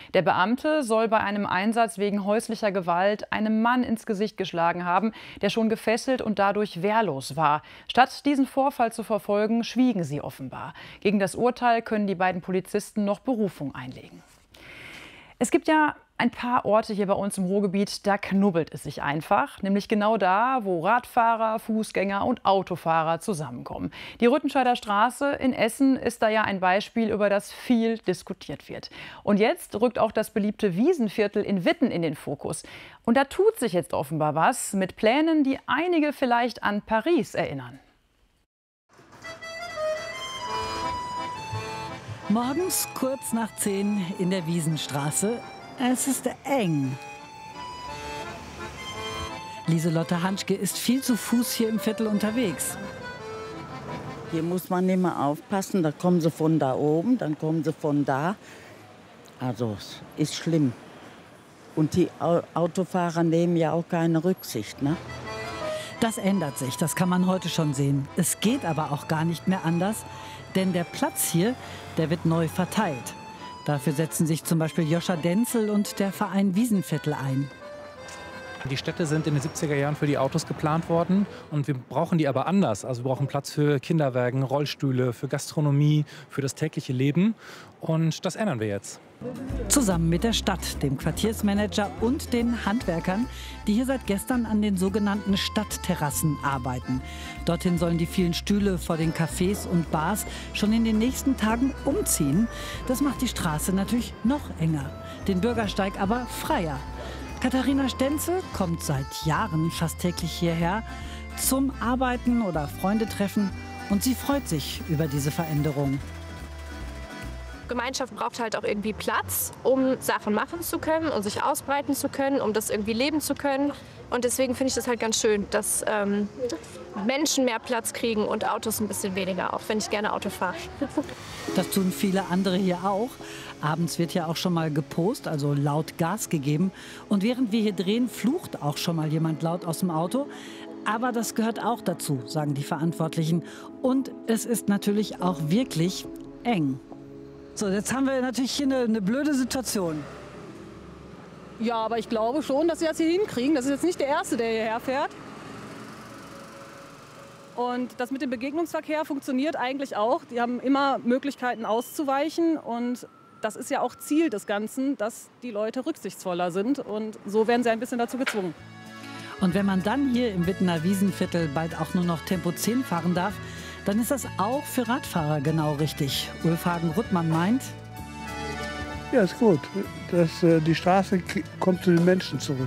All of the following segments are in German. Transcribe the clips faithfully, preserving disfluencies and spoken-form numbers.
Der Beamte soll bei einem Einsatz wegen häuslicher Gewalt einem Mann ins Gesicht geschlagen haben, der schon gefesselt und dadurch wehrlos war. Statt diesen Vorfall zu verfolgen, schwiegen sie offenbar. Gegen das Urteil können die beiden Polizisten noch Berufung einlegen. Es gibt ja ein paar Orte hier bei uns im Ruhrgebiet, da knubbelt es sich einfach. Nämlich genau da, wo Radfahrer, Fußgänger und Autofahrer zusammenkommen. Die Rüttenscheider Straße in Essen ist da ja ein Beispiel, über das viel diskutiert wird. Und jetzt rückt auch das beliebte Wiesenviertel in Witten in den Fokus. Und da tut sich jetzt offenbar was mit Plänen, die einige vielleicht an Paris erinnern. Morgens kurz nach zehn in der Wiesenstraße. Es ist eng. Lieselotte Hanschke ist viel zu Fuß hier im Viertel unterwegs. Hier muss man immer aufpassen, da kommen sie von da oben, dann kommen sie von da. Also es ist schlimm. Und die Autofahrer nehmen ja auch keine Rücksicht, ne? Das ändert sich, das kann man heute schon sehen. Es geht aber auch gar nicht mehr anders, denn der Platz hier, der wird neu verteilt. Dafür setzen sich zum Beispiel Joscha Denzel und der Verein Wiesenviertel ein. Die Städte sind in den siebziger Jahren für die Autos geplant worden und wir brauchen die aber anders. Also wir brauchen Platz für Kinderwägen, Rollstühle, für Gastronomie, für das tägliche Leben und das ändern wir jetzt. Zusammen mit der Stadt, dem Quartiersmanager und den Handwerkern, die hier seit gestern an den sogenannten Stadtterrassen arbeiten. Dorthin sollen die vielen Stühle vor den Cafés und Bars schon in den nächsten Tagen umziehen. Das macht die Straße natürlich noch enger, den Bürgersteig aber freier. Katharina Stenzel kommt seit Jahren fast täglich hierher zum Arbeiten oder Freunde treffen und sie freut sich über diese Veränderung. Gemeinschaft braucht halt auch irgendwie Platz, um Sachen machen zu können und sich ausbreiten zu können, um das irgendwie leben zu können. Und deswegen finde ich das halt ganz schön, dass ähm, Menschen mehr Platz kriegen und Autos ein bisschen weniger, auch wenn ich gerne Auto fahre. Das tun viele andere hier auch. Abends wird ja auch schon mal gepost, also laut Gas gegeben. Und während wir hier drehen, flucht auch schon mal jemand laut aus dem Auto. Aber das gehört auch dazu, sagen die Verantwortlichen. Und es ist natürlich auch wirklich eng. So, jetzt haben wir natürlich hier eine, eine blöde Situation. Ja, aber ich glaube schon, dass sie das hier hinkriegen. Das ist jetzt nicht der Erste, der hierher fährt. Und das mit dem Begegnungsverkehr funktioniert eigentlich auch. Die haben immer Möglichkeiten auszuweichen. Und das ist ja auch Ziel des Ganzen, dass die Leute rücksichtsvoller sind. Und so werden sie ein bisschen dazu gezwungen. Und wenn man dann hier im Wittener Wiesenviertel bald auch nur noch Tempo zehn fahren darf, dann ist das auch für Radfahrer genau richtig. Ulf Hagen-Ruttmann meint: Ja, ist gut. Das, äh, die Straße kommt zu den Menschen zurück.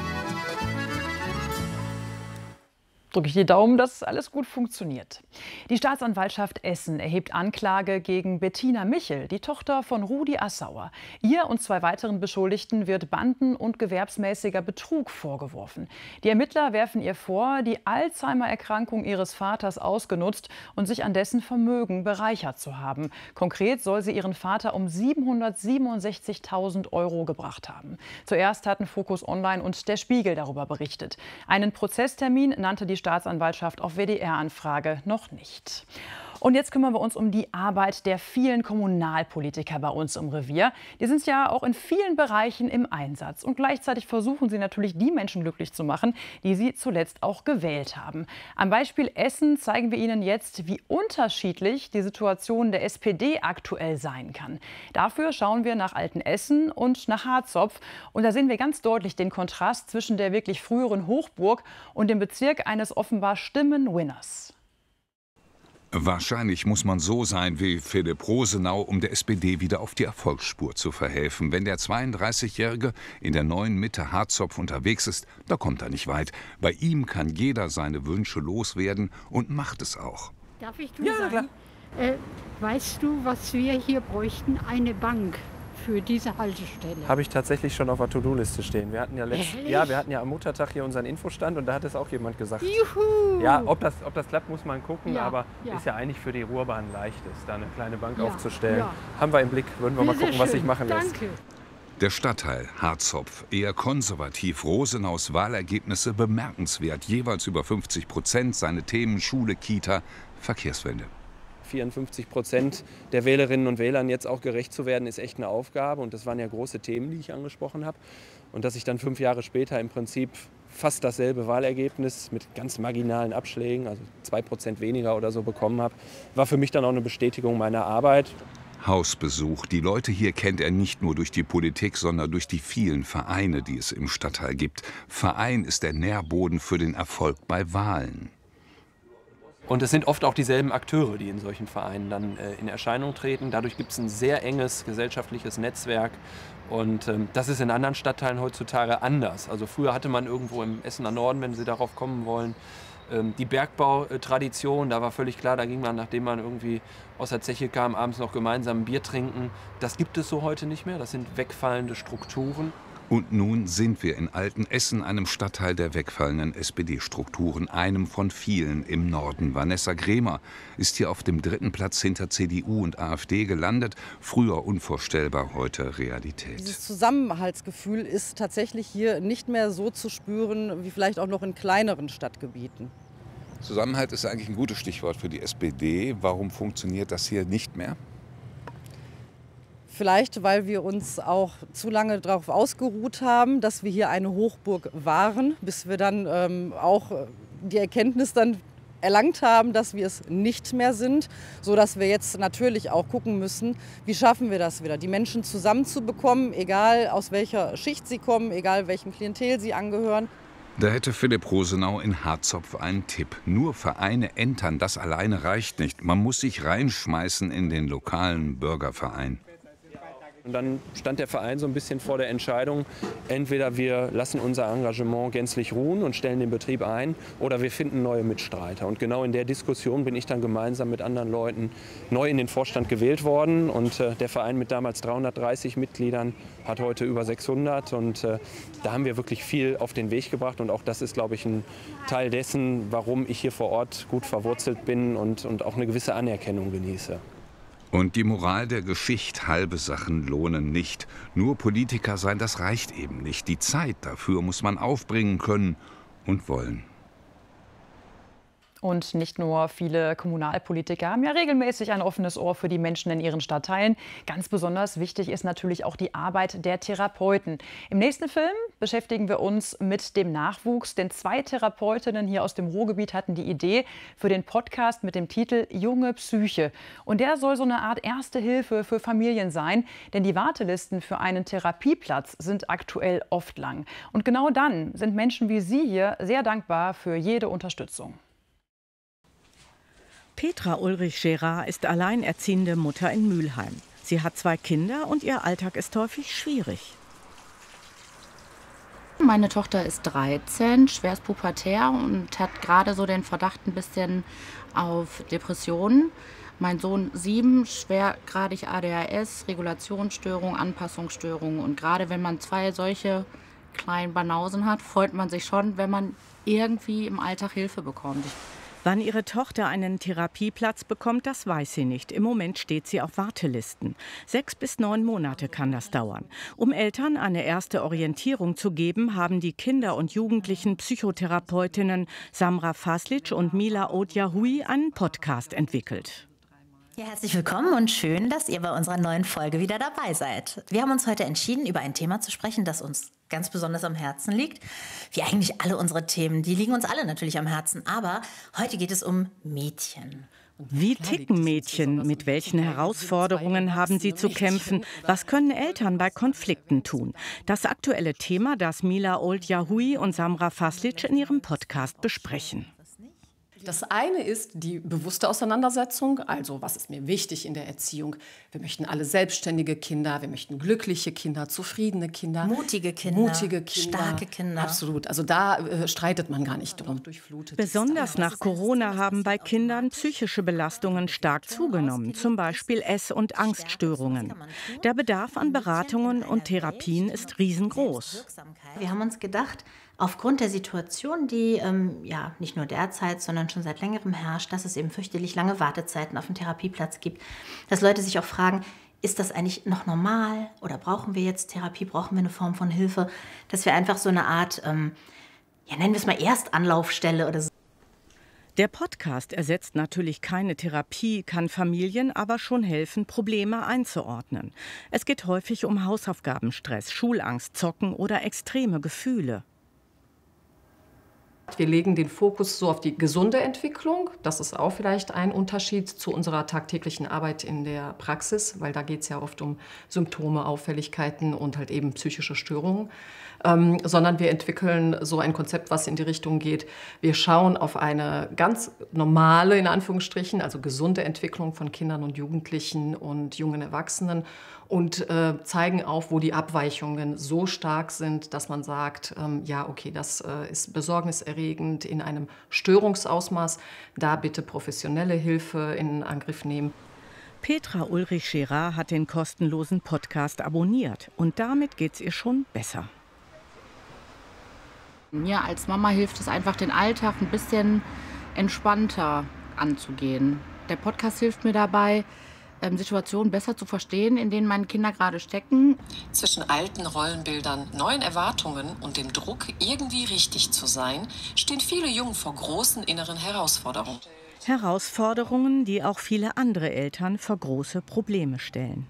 Drücke ich die Daumen, dass alles gut funktioniert. Die Staatsanwaltschaft Essen erhebt Anklage gegen Bettina Michel, die Tochter von Rudi Assauer. Ihr und zwei weiteren Beschuldigten wird Banden- und gewerbsmäßiger Betrug vorgeworfen. Die Ermittler werfen ihr vor, die Alzheimer-Erkrankung ihres Vaters ausgenutzt und sich an dessen Vermögen bereichert zu haben. Konkret soll sie ihren Vater um siebenhundertsiebenundsechzigtausend Euro gebracht haben. Zuerst hatten Focus Online und der Spiegel darüber berichtet. Einen Prozesstermin nannte die Staatsanwaltschaft auf W D R-Anfrage noch nicht. Und jetzt kümmern wir uns um die Arbeit der vielen Kommunalpolitiker bei uns im Revier. Die sind ja auch in vielen Bereichen im Einsatz. Und gleichzeitig versuchen sie natürlich, die Menschen glücklich zu machen, die sie zuletzt auch gewählt haben. Am Beispiel Essen zeigen wir Ihnen jetzt, wie unterschiedlich die Situation der S P D aktuell sein kann. Dafür schauen wir nach Altenessen und nach Harzopf. Und da sehen wir ganz deutlich den Kontrast zwischen der wirklich früheren Hochburg und dem Bezirk eines offenbar Stimmen-Winners. Wahrscheinlich muss man so sein wie Philipp Rosenau, um der S P D wieder auf die Erfolgsspur zu verhelfen. Wenn der zweiunddreißigjährige in der neuen Mitte Harzopf unterwegs ist, da kommt er nicht weit. Bei ihm kann jeder seine Wünsche loswerden und macht es auch. Darf ich du Ja, sagen? Äh, weißt du, was wir hier bräuchten? Eine Bank für diese Haltestelle. Habe ich tatsächlich schon auf der To-Do-Liste stehen. Wir hatten ja letzt, Ehrlich? ja, wir hatten ja am Muttertag hier unseren Infostand und da hat es auch jemand gesagt. Juhu! Ja, ob das, ob das klappt, muss man gucken, Ja, aber ja. ist ja eigentlich für die Ruhrbahn leicht, ist, da eine kleine Bank Ja, aufzustellen. ja. Haben wir im Blick, würden wir mal Sehr gucken, was sich schön. machen lässt. Danke. Der Stadtteil Harzopf, eher konservativ, Rosenaus Wahlergebnisse bemerkenswert, jeweils über fünfzig Prozent, seine Themen Schule, Kita, Verkehrswende. vierundfünfzig Prozent der Wählerinnen und Wählern jetzt auch gerecht zu werden, ist echt eine Aufgabe. Und das waren ja große Themen, die ich angesprochen habe. Und dass ich dann fünf Jahre später im Prinzip fast dasselbe Wahlergebnis mit ganz marginalen Abschlägen, also zwei Prozent weniger oder so bekommen habe, war für mich dann auch eine Bestätigung meiner Arbeit. Hausbesuch. Die Leute hier kennt er nicht nur durch die Politik, sondern durch die vielen Vereine, die es im Stadtteil gibt. Verein ist der Nährboden für den Erfolg bei Wahlen. Und es sind oft auch dieselben Akteure, die in solchen Vereinen dann äh, in Erscheinung treten. Dadurch gibt es ein sehr enges gesellschaftliches Netzwerk. Und ähm, das ist in anderen Stadtteilen heutzutage anders. Also früher hatte man irgendwo im Essener Norden, wenn Sie darauf kommen wollen, ähm, die Bergbautradition. Da war völlig klar, da ging man, nachdem man irgendwie aus der Zeche kam, abends noch gemeinsam ein Bier trinken. Das gibt es so heute nicht mehr. Das sind wegfallende Strukturen. Und nun sind wir in Altenessen, einem Stadtteil der wegfallenden S P D-Strukturen, einem von vielen im Norden. Vanessa Grehmer ist hier auf dem dritten Platz hinter C D U und AfD gelandet. Früher unvorstellbar, heute Realität. Dieses Zusammenhaltsgefühl ist tatsächlich hier nicht mehr so zu spüren, wie vielleicht auch noch in kleineren Stadtgebieten. Zusammenhalt ist eigentlich ein gutes Stichwort für die S P D. Warum funktioniert das hier nicht mehr? Vielleicht, weil wir uns auch zu lange darauf ausgeruht haben, dass wir hier eine Hochburg waren, bis wir dann ähm, auch die Erkenntnis dann erlangt haben, dass wir es nicht mehr sind, sodass wir jetzt natürlich auch gucken müssen, wie schaffen wir das wieder, die Menschen zusammenzubekommen, egal aus welcher Schicht sie kommen, egal welchem Klientel sie angehören. Da hätte Philipp Rosenau in Harzopf einen Tipp. Nur Vereine entern, das alleine reicht nicht. Man muss sich reinschmeißen in den lokalen Bürgerverein. Und dann stand der Verein so ein bisschen vor der Entscheidung, entweder wir lassen unser Engagement gänzlich ruhen und stellen den Betrieb ein, oder wir finden neue Mitstreiter. Und genau in der Diskussion bin ich dann gemeinsam mit anderen Leuten neu in den Vorstand gewählt worden. Und äh, der Verein mit damals dreihundertdreißig Mitgliedern hat heute über sechshundert. Und äh, da haben wir wirklich viel auf den Weg gebracht. Und auch das ist, glaube ich, ein Teil dessen, warum ich hier vor Ort gut verwurzelt bin und, und auch eine gewisse Anerkennung genieße. Und die Moral der Geschichte, halbe Sachen lohnen nicht. Nur Politiker sein, das reicht eben nicht. Die Zeit dafür muss man aufbringen können und wollen. Und nicht nur viele Kommunalpolitiker haben ja regelmäßig ein offenes Ohr für die Menschen in ihren Stadtteilen. Ganz besonders wichtig ist natürlich auch die Arbeit der Therapeuten. Im nächsten Film beschäftigen wir uns mit dem Nachwuchs, denn zwei Therapeutinnen hier aus dem Ruhrgebiet hatten die Idee für den Podcast mit dem Titel Junge Psyche. Und der soll so eine Art Erste Hilfe für Familien sein, denn die Wartelisten für einen Therapieplatz sind aktuell oft lang. Und genau dann sind Menschen wie Sie hier sehr dankbar für jede Unterstützung. Petra Ulrich-Gerard ist alleinerziehende Mutter in Mülheim. Sie hat zwei Kinder und ihr Alltag ist häufig schwierig. Meine Tochter ist dreizehn, schwerst pubertär und hat gerade so den Verdacht ein bisschen auf Depressionen. Mein Sohn sieben, schwergradig A D H S, Regulationsstörung, Anpassungsstörung. Und gerade wenn man zwei solche kleinen Banausen hat, freut man sich schon, wenn man irgendwie im Alltag Hilfe bekommt. Wann ihre Tochter einen Therapieplatz bekommt, das weiß sie nicht. Im Moment steht sie auf Wartelisten. Sechs bis neun Monate kann das dauern. Um Eltern eine erste Orientierung zu geben, haben die Kinder- und Jugendlichen Psychotherapeutinnen Samra Faslic und Mila Odjahui einen Podcast entwickelt. Ja, herzlich willkommen und schön, dass ihr bei unserer neuen Folge wieder dabei seid. Wir haben uns heute entschieden, über ein Thema zu sprechen, das uns ganz besonders am Herzen liegt. Wie eigentlich alle unsere Themen, die liegen uns alle natürlich am Herzen. Aber heute geht es um Mädchen. Wie ticken Mädchen? Mit welchen Herausforderungen haben sie zu kämpfen? Was können Eltern bei Konflikten tun? Das aktuelle Thema, das Mila Odjahui und Samra Faslic in ihrem Podcast besprechen. Das eine ist die bewusste Auseinandersetzung, also was ist mir wichtig in der Erziehung. Wir möchten alle selbstständige Kinder, wir möchten glückliche Kinder, zufriedene Kinder. Mutige Kinder, mutige Kinder, starke Kinder. Absolut, also da äh, streitet man gar nicht drum. Besonders nach Corona haben bei Kindern psychische Belastungen stark zugenommen, zum Beispiel Ess- und Angststörungen. Der Bedarf an Beratungen und Therapien ist riesengroß. Wir haben uns gedacht, aufgrund der Situation, die ähm, ja nicht nur derzeit, sondern schon seit längerem herrscht, dass es eben fürchterlich lange Wartezeiten auf dem Therapieplatz gibt, dass Leute sich auch fragen, ist das eigentlich noch normal oder brauchen wir jetzt Therapie, brauchen wir eine Form von Hilfe, dass wir einfach so eine Art, ähm, ja nennen wir es mal Erstanlaufstelle oder so. Der Podcast ersetzt natürlich keine Therapie, kann Familien aber schon helfen, Probleme einzuordnen. Es geht häufig um Hausaufgabenstress, Schulangst, Zocken oder extreme Gefühle. Wir legen den Fokus so auf die gesunde Entwicklung. Das ist auch vielleicht ein Unterschied zu unserer tagtäglichen Arbeit in der Praxis, weil da geht es ja oft um Symptome, Auffälligkeiten und halt eben psychische Störungen. Ähm, sondern wir entwickeln so ein Konzept, was in die Richtung geht. Wir schauen auf eine ganz normale, in Anführungsstrichen, also gesunde Entwicklung von Kindern und Jugendlichen und jungen Erwachsenen und äh, zeigen auf, wo die Abweichungen so stark sind, dass man sagt, ähm, ja, okay, das äh, ist besorgniserregend in einem Störungsausmaß, da bitte professionelle Hilfe in Angriff nehmen. Petra Ulrich-Scherer hat den kostenlosen Podcast abonniert und damit geht's ihr schon besser. Mir als Mama hilft es einfach, den Alltag ein bisschen entspannter anzugehen. Der Podcast hilft mir dabei, Situationen besser zu verstehen, in denen meine Kinder gerade stecken. Zwischen alten Rollenbildern, neuen Erwartungen und dem Druck, irgendwie richtig zu sein, stehen viele Jungen vor großen inneren Herausforderungen. Herausforderungen, die auch viele andere Eltern vor große Probleme stellen.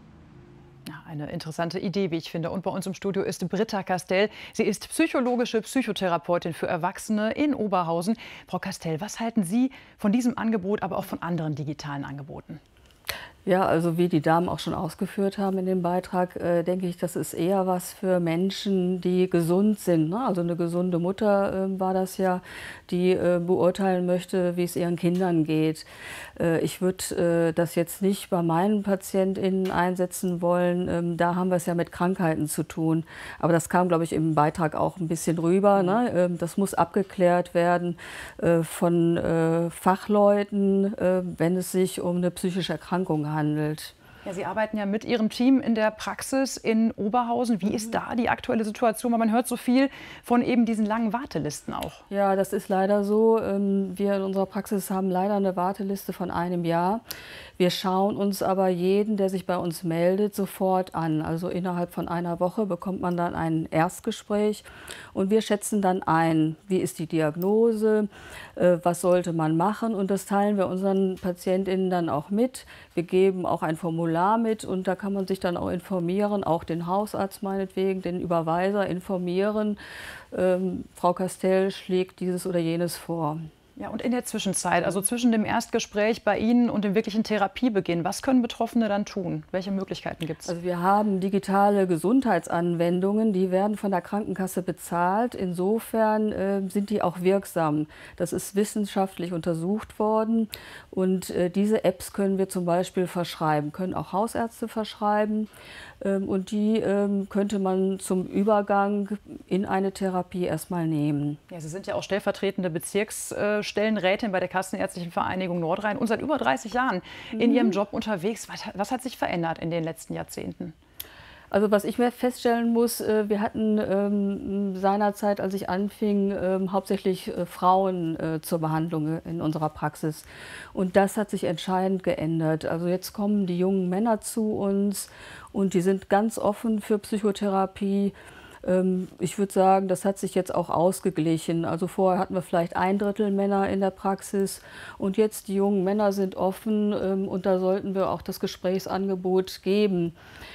Eine interessante Idee, wie ich finde. Und bei uns im Studio ist Britta Castell. Sie ist psychologische Psychotherapeutin für Erwachsene in Oberhausen. Frau Castell, was halten Sie von diesem Angebot, aber auch von anderen digitalen Angeboten? Ja, also wie die Damen auch schon ausgeführt haben in dem Beitrag, äh, denke ich, das ist eher was für Menschen, die gesund sind. Ne? Also eine gesunde Mutter äh, war das ja, die äh, beurteilen möchte, wie es ihren Kindern geht. Äh, ich würde äh, das jetzt nicht bei meinen PatientInnen einsetzen wollen. Ähm, da haben wir es ja mit Krankheiten zu tun. Aber das kam, glaube ich, im Beitrag auch ein bisschen rüber. Ne? Ähm, das muss abgeklärt werden äh, von äh, Fachleuten, äh, wenn es sich um eine psychische Erkrankung handelt. handelt. Ja, Sie arbeiten ja mit Ihrem Team in der Praxis in Oberhausen. Wie ist da die aktuelle Situation? Weil man hört so viel von eben diesen langen Wartelisten auch. Ja, das ist leider so. Wir in unserer Praxis haben leider eine Warteliste von einem Jahr. Wir schauen uns aber jeden, der sich bei uns meldet, sofort an. Also innerhalb von einer Woche bekommt man dann ein Erstgespräch und wir schätzen dann ein, wie ist die Diagnose, äh, was sollte man machen, und das teilen wir unseren PatientInnen dann auch mit. Wir geben auch ein Formular mit und da kann man sich dann auch informieren, auch den Hausarzt meinetwegen, den Überweiser informieren. Ähm, Frau Castell schlägt dieses oder jenes vor. Ja, und in der Zwischenzeit, also zwischen dem Erstgespräch bei Ihnen und dem wirklichen Therapiebeginn, was können Betroffene dann tun? Welche Möglichkeiten gibt es? Also wir haben digitale Gesundheitsanwendungen, die werden von der Krankenkasse bezahlt. Insofern äh, sind die auch wirksam. Das ist wissenschaftlich untersucht worden und äh, diese Apps können wir zum Beispiel verschreiben, können auch Hausärzte verschreiben. Und die ähm, könnte man zum Übergang in eine Therapie erstmal nehmen. Ja, Sie sind ja auch stellvertretende Bezirksstellenrätin bei der Kassenärztlichen Vereinigung Nordrhein und seit über dreißig Jahren mhm. in Ihrem Job unterwegs. Was, was hat sich verändert in den letzten Jahrzehnten? Also was ich mir feststellen muss, wir hatten ähm, seinerzeit, als ich anfing, ähm, hauptsächlich äh, Frauen äh, zur Behandlung in unserer Praxis. Und das hat sich entscheidend geändert. Also jetzt kommen die jungen Männer zu uns und die sind ganz offen für Psychotherapie. Ähm, ich würde sagen, das hat sich jetzt auch ausgeglichen. Also vorher hatten wir vielleicht ein Drittel Männer in der Praxis und jetzt die jungen Männer sind offen ähm, und da sollten wir auch das Gesprächsangebot geben.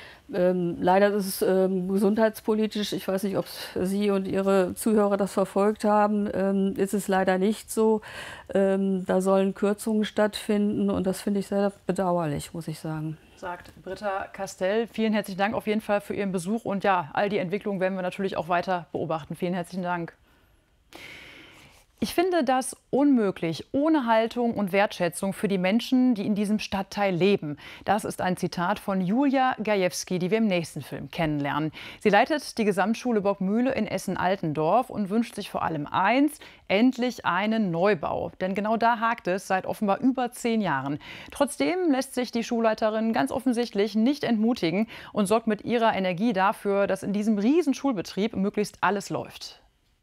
Ähm, leider ist es ähm, gesundheitspolitisch, ich weiß nicht, ob Sie und Ihre Zuhörer das verfolgt haben, ähm, ist es leider nicht so. Ähm, da sollen Kürzungen stattfinden und das finde ich sehr bedauerlich, muss ich sagen. Sagt Britta Castell. Vielen herzlichen Dank auf jeden Fall für Ihren Besuch und ja, all die Entwicklungen werden wir natürlich auch weiter beobachten. Vielen herzlichen Dank. Ich finde das unmöglich, ohne Haltung und Wertschätzung für die Menschen, die in diesem Stadtteil leben. Das ist ein Zitat von Julia Gajewski, die wir im nächsten Film kennenlernen. Sie leitet die Gesamtschule Bockmühle in Essen-Altendorf und wünscht sich vor allem eins, endlich einen Neubau. Denn genau da hakt es seit offenbar über zehn Jahren. Trotzdem lässt sich die Schulleiterin ganz offensichtlich nicht entmutigen und sorgt mit ihrer Energie dafür, dass in diesem riesen Schulbetrieb möglichst alles läuft.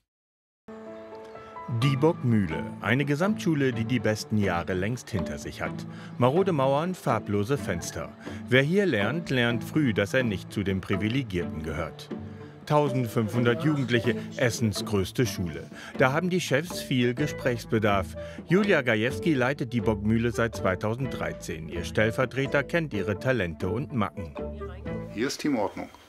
Die Bockmühle, eine Gesamtschule, die die besten Jahre längst hinter sich hat. Marode Mauern, farblose Fenster. Wer hier lernt, lernt früh, dass er nicht zu den Privilegierten gehört. eintausendfünfhundert Jugendliche, Essens größte Schule. Da haben die Chefs viel Gesprächsbedarf. Julia Gajewski leitet die Bockmühle seit zweitausenddreizehn. Ihr Stellvertreter kennt ihre Talente und Macken. Hier ist Teamordnung.